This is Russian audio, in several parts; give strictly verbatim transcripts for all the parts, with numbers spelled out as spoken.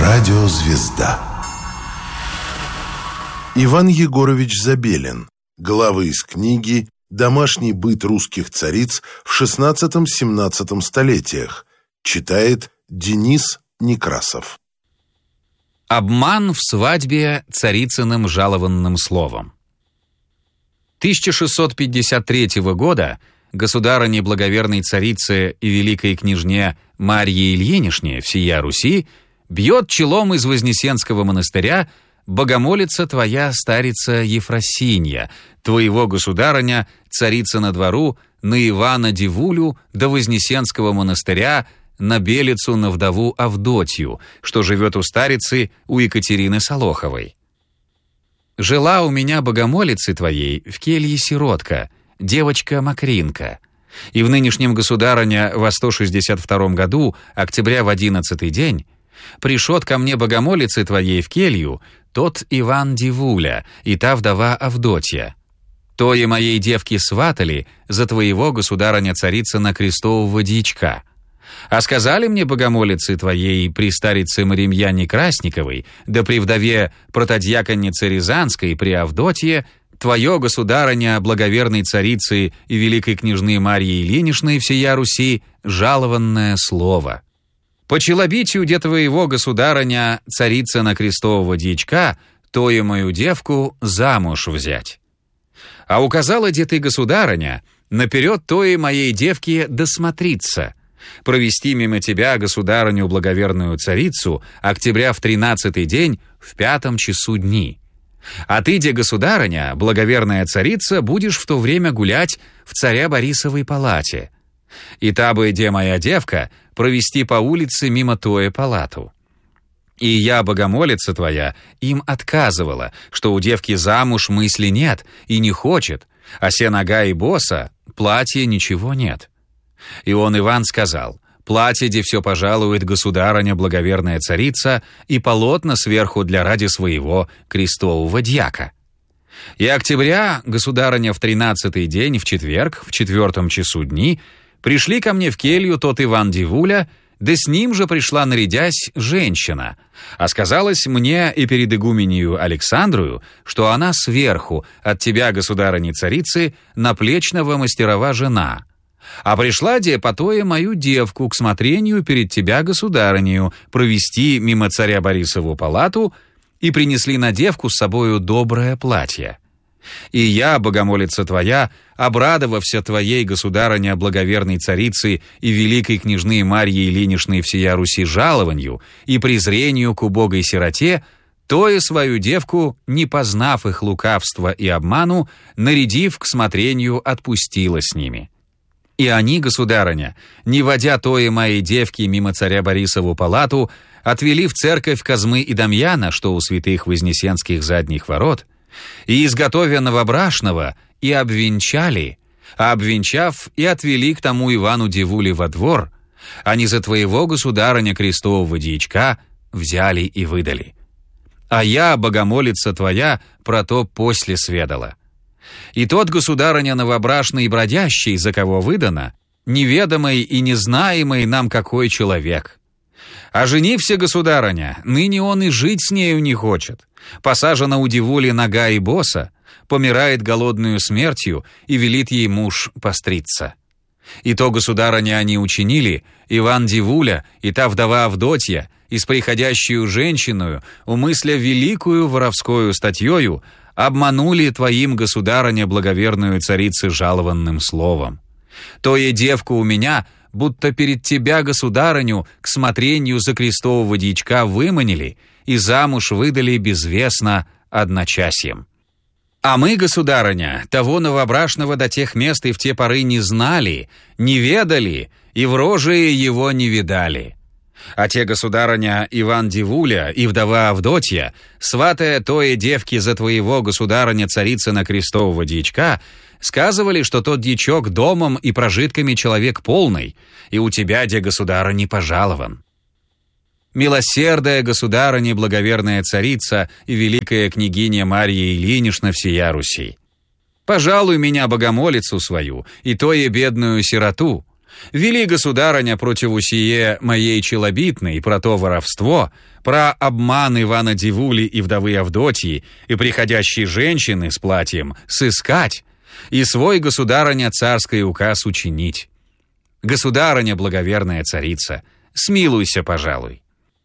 Радиозвезда. Иван Егорович Забелин. Главы из книги «Домашний быт русских цариц в шестнадцатом-семнадцатом столетиях». Читает Денис Некрасов. Обман в свадьбе царицыным жалованным словом. тысяча шестьсот пятьдесят третьего года государыне благоверной царице и великой княжне Марье Ильинишне всея Руси бьет челом из Вознесенского монастыря богомолица твоя старица Ефросинья, твоего государыня, царица на двору, на Ивана Дивулю до Вознесенского монастыря, на Белицу на вдову Авдотью, что живет у старицы, у Екатерины Солоховой. Жила у меня богомолицы твоей в келье сиротка, девочка Макринка. И в нынешнем государыня во сто шестьдесят втором году, октября в одиннадцатый день, пришед ко мне богомолицы твоей в келью тот Иван Дивуля и та вдова Авдотья. Тое моей девки сватали за твоего государыня-царицына крестового дьячка. А сказали мне богомолицы твоей при старице Маримьяне Красниковой, да при вдове протодьяконнице Рязанской при Авдотье, твое государыня благоверной царицы и великой княжны Марьи Ильинишны всея Руси жалованное слово. По челобитию де твоего государыня царицына крестового дьячка, тою мою девку замуж взять. А указала де ты, государыня, наперед той моей девке досмотриться, провести мимо тебя государыню благоверную царицу октября в тринадцатый день в пятом часу дни. А ты, де государыня, благоверная царица, будешь в то время гулять в царя Борисовой палате. И та бы, де моя девка, провести по улице мимо тое палату. И я, богомолица твоя, им отказывала, что у девки замуж мысли нет и не хочет, а се нога и боса, платья ничего нет. И он, Иван, сказал: платье, де все пожалует государыня благоверная царица, и полотна сверху для ради своего крестового дьяка. И октября, государыня в тринадцатый день, в четверг, в четвертом часу дни, пришли ко мне в келью тот Иван Дивуля, да с ним же пришла, нарядясь, женщина, а сказалось мне и перед игуменью Александрою, что она сверху, от тебя, государыни царицы, наплечного мастерова жена. А пришла де потое мою девку к смотрению перед тебя, государынею, провести мимо царя Борисову палату, и принесли на девку с собою доброе платье. И я, богомолица твоя, обрадовався твоей, государыня благоверной царицы и великой княжны Марьи Ильинишны всея Руси жалованью и презрению к убогой сироте, тое свою девку, не познав их лукавства и обману, нарядив к смотрению, отпустила с ними. И они, государыня, не водя тое моей девки мимо царя Борисову палату, отвели в церковь Козьмы и Дамьяна, что у святых Вознесенских задних ворот, и, изготовя новобрашного, и обвенчали, а обвенчав, и отвели к тому Ивану Дивуле во двор, они за твоего государыня крестового дьячка взяли и выдали. А я, богомолица твоя, про то после сведала. И тот государыня новобрашный и бродящий, за кого выдано, неведомый и незнаемый нам какой человек. А женився, государыня, ныне он и жить с нею не хочет. Посажена у Дивули нога и боса, помирает голодную смертью, и велит ей муж постриться. И то, государыня, они учинили, Иван Дивуля и та вдова Авдотья, и с приходящую женщиною, умысля великую воровскую статьёю, обманули твоим, государыня, благоверную царицы жалованным словом. Тое девку у меня, будто перед тебя, государыню, к смотрению за крестового дьячка выманили и замуж выдали безвестно одночасьем. А мы, государыня, того новобрашного до тех мест и в те поры не знали, не ведали и в рожие его не видали. А те, государыня, Иван Дивуля и вдова Авдотья, сватая тое девки за твоего, государыня царицына крестового дьячка, сказывали, что тот дьячок домом и прожитками человек полный, и у тебя, де государа, не пожалован. Милосердая государыня, благоверная царица и великая княгиня Марья Ильинишна всея Руси, пожалуй меня, богомолицу свою, и тое бедную сироту, Вели, государыня, против сие моей челобитной про то воровство, про обман Ивана Дивули и вдовы Авдотьи и приходящей женщины с платьем сыскать и свой, государыня, царский указ учинить. Государыня, благоверная царица, смилуйся, пожалуй».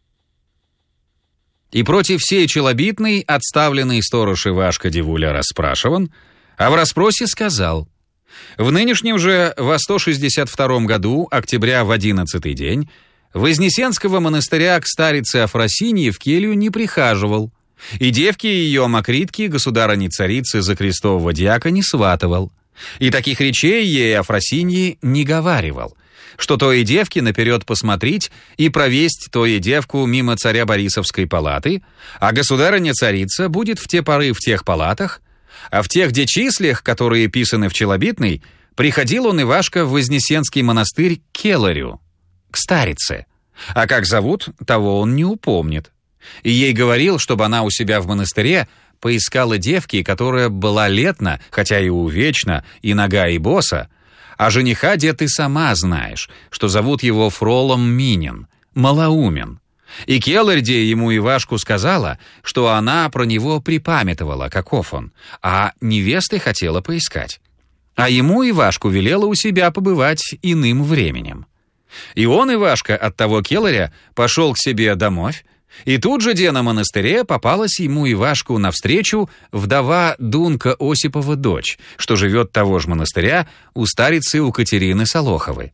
И против сей челобитной отставленный сторож Ивашка Дивуля расспрашиван, а в расспросе сказал: «В нынешнем же, во сто шестьдесят втором году, октября в одиннадцатый день, Вознесенского монастыря к старице Афросиньи в келью не прихаживал, и девки ее Макритки государыни-царицы за крестового дьяка не сватывал, и таких речей ей Афросиньи не говаривал, что то и девки наперед посмотреть и провесть то и девку мимо царя Борисовской палаты, а государыня-царица будет в те поры в тех палатах, а в тех дечислях, которые писаны в челобитной, приходил он, Ивашка, в Вознесенский монастырь к келарю, к старице, а как зовут, того он не упомнит. И ей говорил, чтобы она у себя в монастыре поискала девки, которая была летна, хотя и увечна, и нога, и боса, а жениха, де ты сама знаешь, что зовут его Фролом Минин, малоумен. И келарь, де ему Ивашку сказала, что она про него припамятовала, каков он, а невесты хотела поискать. А ему Ивашку велела у себя побывать иным временем. И он, Ивашка, от того келаря пошел к себе домовь, и тут же, де на монастыре, попалась ему Ивашку навстречу вдова Дунка Осипова дочь, что живет того же монастыря у старицы у Катерины Солоховой.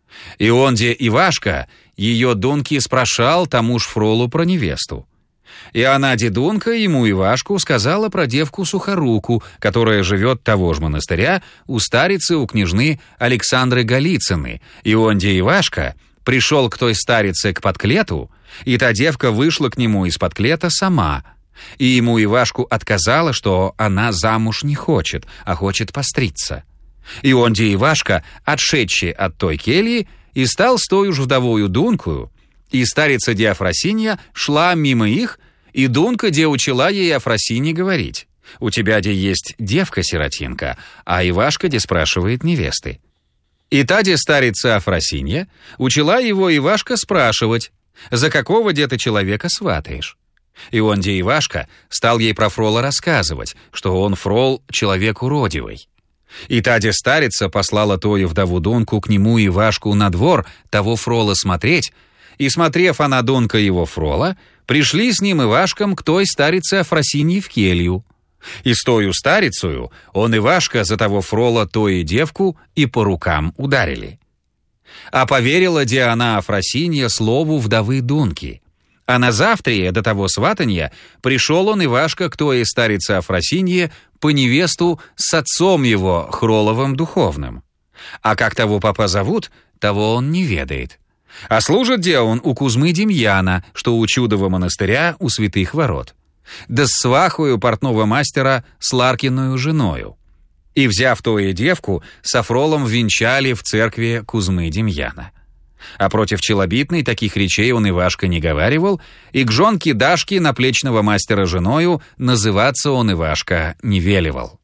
И он, де Ивашка, ее Дунки спрашал тому ж Фролу про невесту. И она, де Дунка, ему Ивашку сказала про девку Сухоруку, которая живет того же монастыря у старицы у княжны Александры Голицыны. И он, де Ивашка, пришел к той старице к подклету, и та девка вышла к нему из подклета сама. И ему Ивашку отказала, что она замуж не хочет, а хочет постриться. И он, де Ивашка, отшедший от той кельи, и стал с той уж вдовою Дункою, и старица де Афросинья шла мимо их, и Дунка де учила ей Афросинье говорить: «У тебя де есть девка-сиротинка», а Ивашка де спрашивает невесты. И та де старица Афросинья учила его Ивашка спрашивать: «За какого де ты человека сватаешь?» И он, де Ивашка, стал ей про Фрола рассказывать, что он, Фрол, человек уродивый. И та де старица послала тою вдову Дунку к нему Ивашку на двор того Фрола смотреть, и, смотрев она Дунка его Фрола, пришли с ним Ивашком к той старице Афросиньи в келью. И с тою старицею он, Ивашка, за того Фрола тою девку и по рукам ударили. А поверила де она Афросинья слову вдовы Дунки. А на завтра до того сватанья пришел он, Ивашка, к той старице Афросинье по невесту с отцом его, Хроловым духовным. А как того папа зовут, того он не ведает. А служит де он у Кузьмы Демьяна, что у чудового монастыря у святых ворот. Да с свахою портного мастера с Ларкиною женою. И, взяв тою девку, со Фролом венчали в церкви Кузьмы Демьяна. А против челобитной таких речей он Ивашка не говаривал, и к жонке Дашки наплечного мастера женою называться он Ивашка не велевал.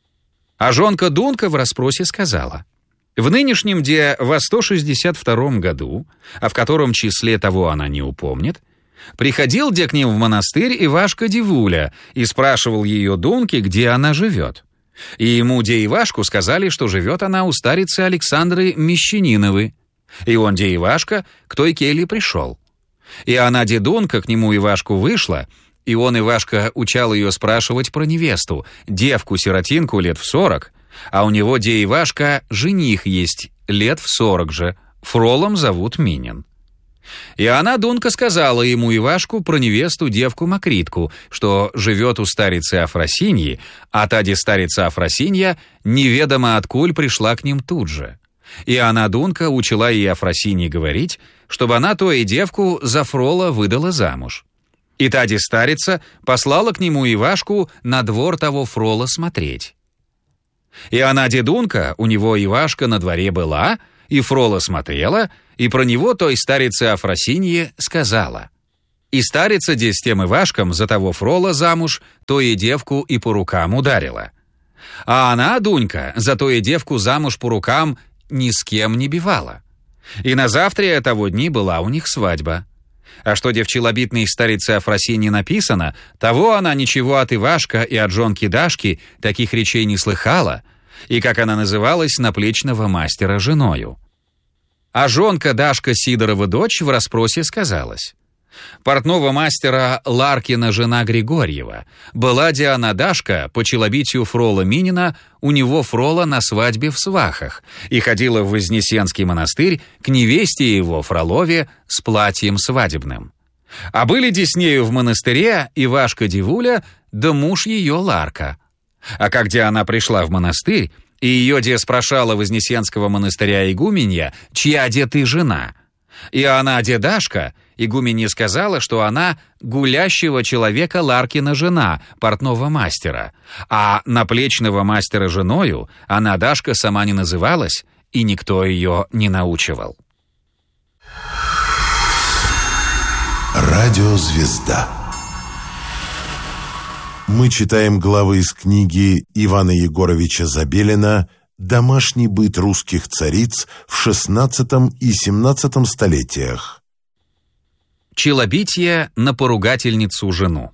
А жонка Дунка в расспросе сказала: «В нынешнем де во сто шестьдесят втором году, а в котором числе того она не упомнит, приходил де к ним в монастырь Ивашка Дивуля и спрашивал ее Дунки, где она живет. И ему, де Ивашку, сказали, что живет она у старицы Александры Мещаниновой. И он, де Ивашка, к той келье пришел. И она, де Дунка, к нему Ивашку вышла, и он, Ивашка, учал ее спрашивать про невесту, девку-сиротинку лет в сорок, а у него, де Ивашка, жених есть лет в сорок же, Фролом зовут Минин. И она, Дунка, сказала ему Ивашку про невесту девку Макритку, что живет у старицы Афросиньи, а та де старица Афросинья неведомо откуль пришла к ним тут же. И она, Дунка, учила ей Афросинье говорить, чтобы она то и девку за Фрола выдала замуж. И та де старица послала к нему Ивашку на двор того Фрола смотреть. И она, де Дунка, у него Ивашка на дворе была, и Фрола смотрела, и про него той старице Афросинье сказала. И старица де с тем Ивашком за того Фрола замуж, то и девку и по рукам ударила. А она, Дунька, за то и девку замуж по рукам ни с кем не бивала. И на завтра того дни была у них свадьба. А что де в челобитной старице Афросине написано, того она ничего от Ивашка и от жонки Дашки таких речей не слыхала, и, как она называлась, наплечного мастера женою. А жонка Дашка Сидорова дочь в расспросе сказалась: портного мастера Ларкина жена Григорьева, была Диана Дашка по челобитию Фрола Минина у него Фрола на свадьбе в свахах и ходила в Вознесенский монастырь к невесте его Фролове с платьем свадебным. А были деснею в монастыре Ивашка Дивуля да муж ее Ларка. А как Диана пришла в монастырь, и ее де спрашала Вознесенского монастыря игуменья, чья де ты жена? И она, де Дашка, игуменья сказала, что она гулящего человека Ларкина жена, портного мастера, а наплечного мастера женою она, Дашка, сама не называлась, и никто ее не научивал. Радиозвезда. Мы читаем главы из книги Ивана Егоровича Забелина «Домашний быт русских цариц в шестнадцатом и семнадцатом столетиях». Челобитие на поругательницу жену.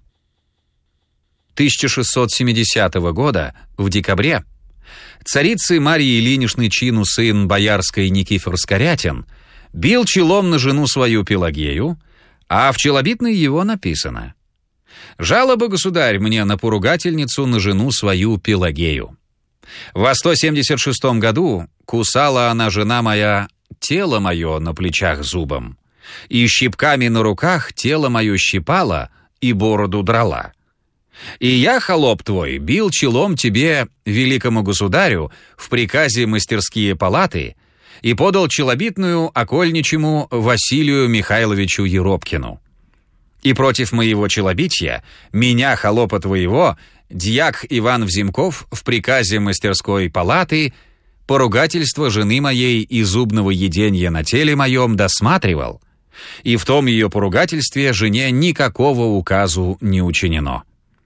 тысяча шестьсот семидесятого года, в декабре, царицы Марьи Ильиничны чину сын боярской Никифор Скорятин бил челом на жену свою Пелагею, а в челобитной его написано: «Жалоба, государь, мне на поругательницу на жену свою Пелагею. Во сто семьдесят шестом году кусала она, жена моя, тело мое на плечах зубом, и щипками на руках тело мое щипала и бороду драла. И я, холоп твой, бил челом тебе, великому государю, в приказе мастерские палаты и подал челобитную окольничему Василию Михайловичу Еропкину. И против моего челобития меня, холопа твоего, дьяк Иван Взимков в приказе мастерской палаты поругательство жены моей и зубного еденья на теле моем досматривал, и в том ее поругательстве жене никакого указу не учинено.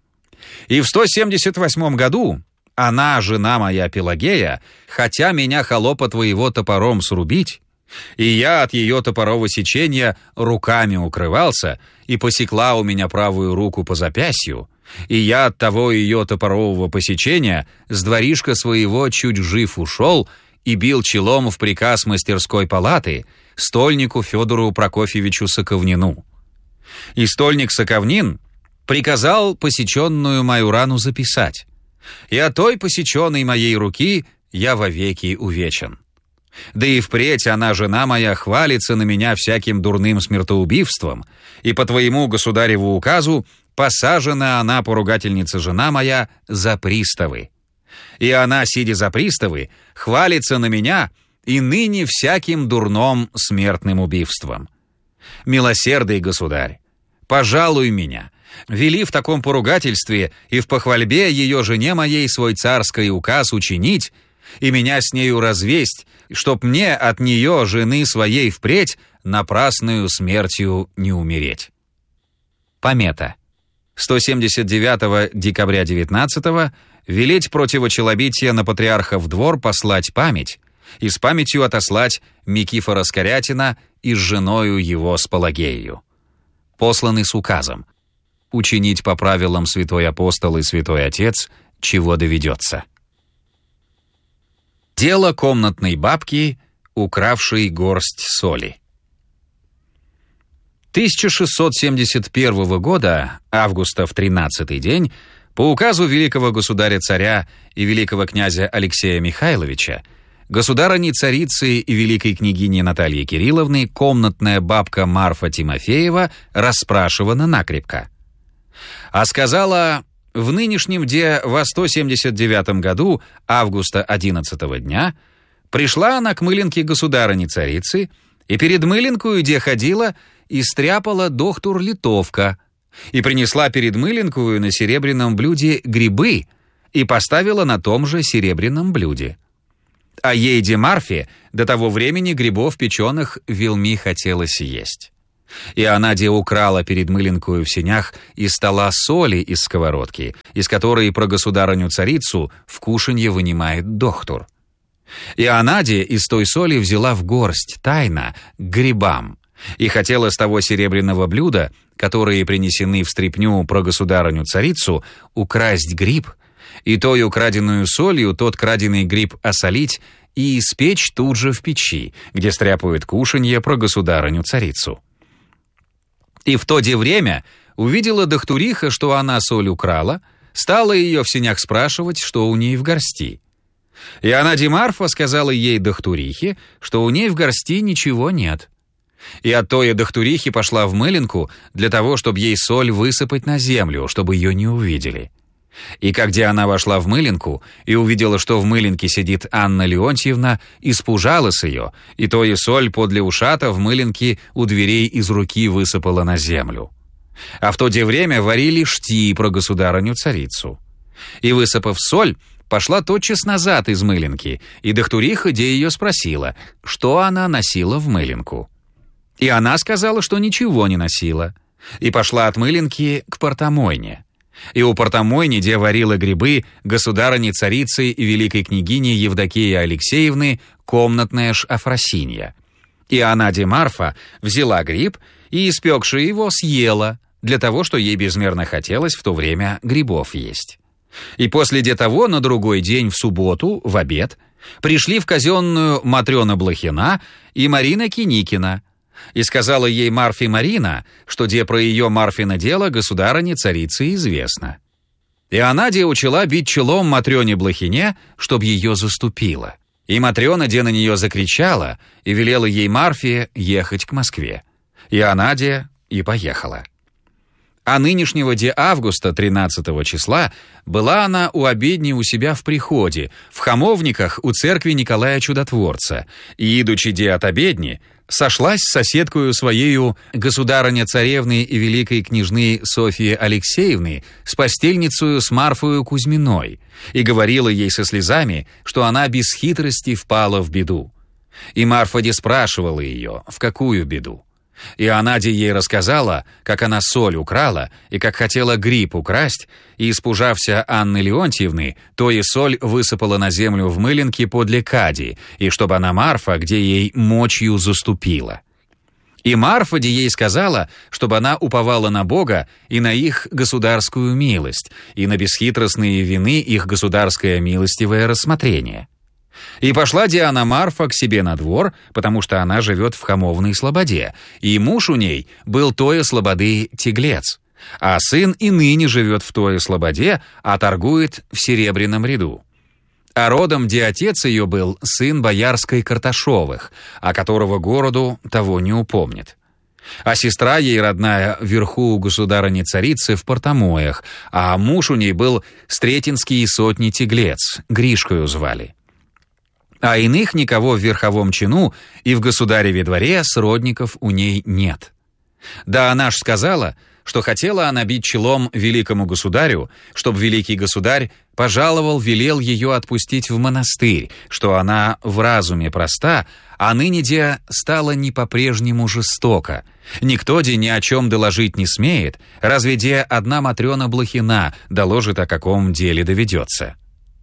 И в сто семьдесят восьмом году она, жена моя Пелагея, хотя меня, холопа твоего, топором срубить, и я от ее топорового сечения руками укрывался, и посекла у меня правую руку по запястью, и я от того ее топорового посечения с дворишка своего чуть жив ушел и бил челом в приказ мастерской палаты стольнику Федору Прокофьевичу Соковнину. И стольник Соковнин приказал посеченную мою рану записать, и от той посеченной моей руки я вовеки увечен. Да и впредь она, жена моя, хвалится на меня всяким дурным смертоубийством, и по твоему государеву указу посажена она, поругательница жена моя, за приставы. И она, сидя за приставы, хвалится на меня и ныне всяким дурным смертным убийством. Милосердный государь, пожалуй меня, вели в таком поругательстве и в похвальбе ее жене моей свой царский указ учинить, и меня с нею развесть, чтоб мне от нее, жены своей, впредь напрасную смертью не умереть». Помета. сто семьдесят девятого декабря девятнадцатого велеть противочелобития на патриархов двор послать память и с памятью отослать Микифора Скорятина и с женою его с Пелагею. Посланы с указом учинить по правилам святой апостол и святой отец, чего доведется. Дело комнатной бабки, укравшей горсть соли. тысяча шестьсот семьдесят первого года, августа в тринадцатый день, по указу великого государя-царя и великого князя Алексея Михайловича, государыни-царицы и великой княгини Натальи Кирилловны комнатная бабка Марфа Тимофеева расспрашивана накрепко. А сказала: в нынешнем де во сто семьдесят девятом году, августа одиннадцатого дня, пришла она к мыленке государыни-царицы, и перед мыленкою де ходила и стряпала доктор Литовка, и принесла перед мыленкою на серебряном блюде грибы и поставила на том же серебряном блюде. А ей де Марфе до того времени грибов печеных вельми хотелось есть. И она де украла перед мыленкою в сенях из стола соли из сковородки, из которой про государыню-царицу в кушанье вынимает доктор. И Анадия из той соли взяла в горсть тайно к грибам и хотела с того серебряного блюда, которые принесены в стряпню про государыню-царицу, украсть гриб, и той украденную солью тот краденый гриб осолить и испечь тут же в печи, где стряпают кушанье про государыню-царицу. И в то де время увидела Дахтуриха, что она соль украла, стала ее в сенях спрашивать, что у ней в горсти. И Анади Марфа сказала ей Дахтурихе, что у ней в горсти ничего нет. И от той Дахтурихи пошла в мылинку для того, чтобы ей соль высыпать на землю, чтобы ее не увидели. И когда она вошла в мылинку и увидела, что в мылинке сидит Анна Леонтьевна, испужалась ее, и то и соль подле ушата в мылинке у дверей из руки высыпала на землю. А в то де время варили шти про государыню-царицу. И, высыпав соль, пошла тотчас назад из мылинки, и Дахтуриха де ее спросила, что она носила в мылинку. И она сказала, что ничего не носила, и пошла от мылинки к портомойне. И у портомойни, где варила грибы, государыни-царицы и великой княгини Евдокии Алексеевны комнатная ж Афросинья. И Анади Марфа взяла гриб и, испекши его, съела, для того, что ей безмерно хотелось в то время грибов есть. И после де того, на другой день, в субботу, в обед, пришли в казенную Матрена Блохина и Марина Киникина, и сказала ей Марфе Марина, что де про ее Марфино дело государыне-царице известно. И она де учила бить челом Матрене Блохине, чтоб ее заступила. И Матрена де на нее закричала и велела ей Марфе ехать к Москве. И она де и поехала. А нынешнего де августа, тринадцатого числа, была она у обедни у себя в приходе, в Хамовниках у церкви Николая Чудотворца, и, идучи де от обедни, сошлась с соседкою своею государыня-царевны и великой княжны Софьи Алексеевны с постельницею с Марфою Кузьминой, и говорила ей со слезами, что она без хитрости впала в беду. И Марфа де спрашивала ее, в какую беду. И она де ей рассказала, как она соль украла и как хотела гриб украсть, и, испужався Анны Леонтьевны, то и соль высыпала на землю в мылинке подле Кади, и чтобы она Марфа, где ей мочью заступила. И Марфа де ей сказала, чтобы она уповала на Бога и на их государскую милость, и на бесхитростные вины их государское милостивое рассмотрение. И пошла Диана Марфа к себе на двор, потому что она живет в Хамовной слободе, и муж у ней был тое слободы Теглец, а сын и ныне живет в тое слободе, а торгует в Серебряном ряду. А родом де отец ее был сын боярской Карташовых, о которого городу того не упомнит. А сестра ей родная вверху у государыни-царицы в Портомоях, а муж у ней был Стретинский сотни Теглец, Гришкою звали. А иных никого в верховом чину и в государеве дворе сродников у ней нет. Да она ж сказала, что хотела она бить челом великому государю, чтоб великий государь пожаловал, велел ее отпустить в монастырь, что она в разуме проста, а ныне де стала не по-прежнему жестоко. Никто де ни о чем доложить не смеет, разве де одна Матрена Блохина доложит, о каком деле доведется.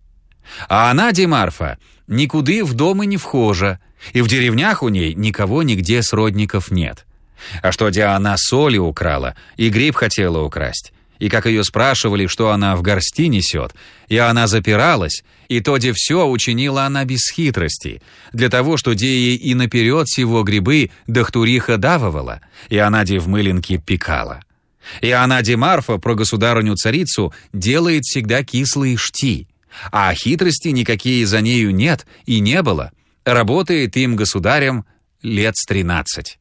А она, де Марфа, никуды в дом и не вхожа, и в деревнях у ней никого нигде сродников нет. А что де она соли украла, и гриб хотела украсть, и как ее спрашивали, что она в горсти несет, и она запиралась, и то де все учинила она без хитрости, для того, что де ей и наперед сего грибы Дахтуриха давывала, и она де в мылинке пекала. И она де Марфа про государыню-царицу делает всегда кислые шти, а хитрости никакие за нею нет и не было, работает им государем лет с тринадцать.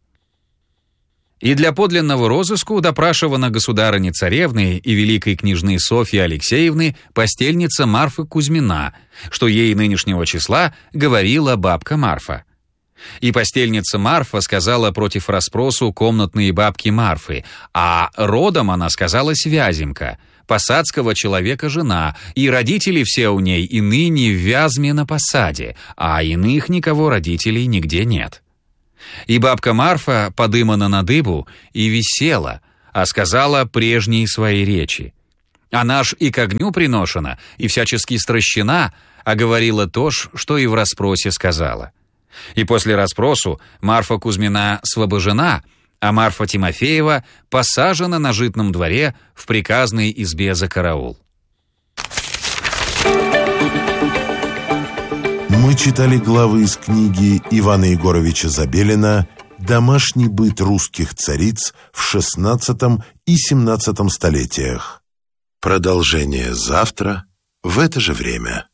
И для подлинного розыску допрашивана государыни-царевны и великой княжны Софьи Алексеевны постельница Марфа Кузьмина, что ей нынешнего числа говорила бабка Марфа. И постельница Марфа сказала против расспросу комнатные бабки Марфы, а родом она сказалась Вяземка, посадского человека жена, и родители все у ней и ныне в Вязьме на посаде, а иных никого родителей нигде нет. И бабка Марфа подымана на дыбу и висела, а сказала прежние свои речи. Она ж и к огню приношена, и всячески стращена, а говорила то ж, что и в расспросе сказала. И после расспросу Марфа Кузьмина освобождена, а Марфа Тимофеева посажена на житном дворе в приказной избе за караул. Мы читали главы из книги Ивана Егоровича Забелина «Домашний быт русских цариц в шестнадцатом и семнадцатом столетиях». Продолжение завтра в это же время.